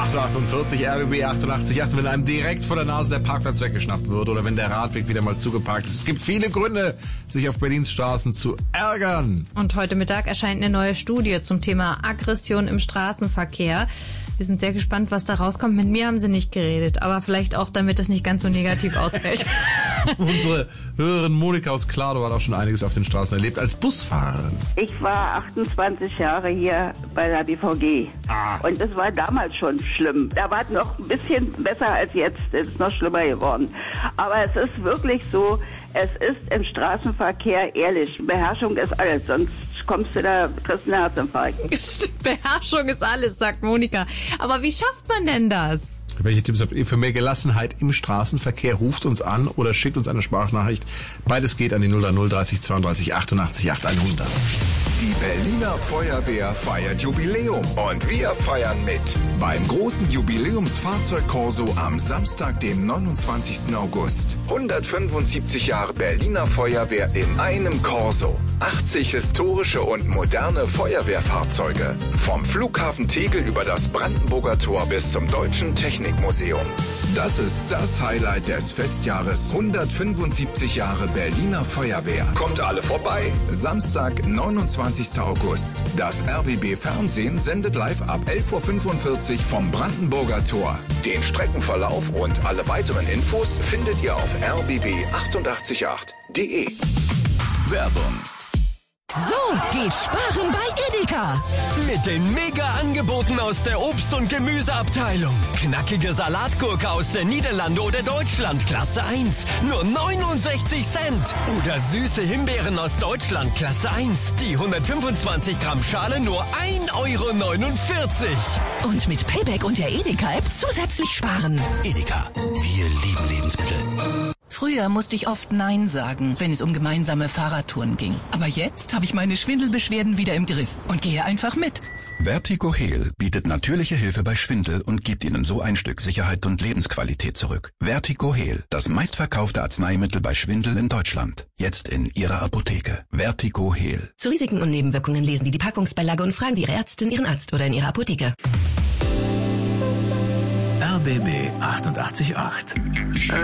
8:48 RBB 88,8, wenn einem direkt vor der Nase der Parkplatz weggeschnappt wird oder wenn der Radweg wieder mal zugeparkt ist. Es gibt viele Gründe, sich auf Berlins Straßen zu ärgern. Und heute Mittag erscheint eine neue Studie zum Thema Aggression im Straßenverkehr. Wir sind sehr gespannt, was da rauskommt. Mit mir haben sie nicht geredet, aber vielleicht auch, damit es nicht ganz so negativ ausfällt. Unsere Hörerin Monika aus Kladow hat auch schon einiges auf den Straßen erlebt als Busfahrerin. Ich war 28 Jahre hier bei der BVG. Und das war damals schon schlimm. Da war es noch ein bisschen besser als jetzt. Es ist noch schlimmer geworden. Aber es ist wirklich so, es ist im Straßenverkehr ehrlich. Beherrschung ist alles, sonst kommst du da, kriegst einen Herzinfarkt. Beherrschung ist alles, sagt Monika. Aber wie schafft man denn das? Welche Tipps habt ihr für mehr Gelassenheit im Straßenverkehr? Ruft uns an oder schickt uns eine Sprachnachricht. Beides geht an die 030 30 32 88 8100. Die Berliner Feuerwehr feiert Jubiläum und wir feiern mit. Beim großen Jubiläumsfahrzeugkorso am Samstag, dem 29. August. 175 Jahre Berliner Feuerwehr in einem Korso. 80 historische und moderne Feuerwehrfahrzeuge. Vom Flughafen Tegel über das Brandenburger Tor bis zum Deutschen Technikmuseum. Das ist das Highlight des Festjahres 175 Jahre Berliner Feuerwehr. Kommt alle vorbei. Samstag, 29. August. Das RBB Fernsehen sendet live ab 11:45 Uhr vom Brandenburger Tor. Den Streckenverlauf und alle weiteren Infos findet ihr auf rbb888.de. Werbung. So geht Sparen bei Edeka. Mit den Mega-Angeboten aus der Obst- und Gemüseabteilung. Knackige Salatgurke aus der Niederlande oder Deutschland, Klasse 1, nur 69 Cent. Oder süße Himbeeren aus Deutschland, Klasse 1, die 125 Gramm Schale nur 1,49 €. Und mit Payback und der Edeka-App zusätzlich sparen. Edeka, wir lieben Lebensmittel. Früher musste ich oft Nein sagen, wenn es um gemeinsame Fahrradtouren ging. Aber jetzt habe ich meine Schwindelbeschwerden wieder im Griff und gehe einfach mit. Vertigo Heal bietet natürliche Hilfe bei Schwindel und gibt Ihnen so ein Stück Sicherheit und Lebensqualität zurück. Vertigo Heal, das meistverkaufte Arzneimittel bei Schwindel in Deutschland. Jetzt in Ihrer Apotheke. Vertigo Heal. Zu Risiken und Nebenwirkungen lesen Sie die Packungsbeilage und fragen Sie Ihre Ärztin, Ihren Arzt oder in Ihrer Apotheke. RBB 88,8.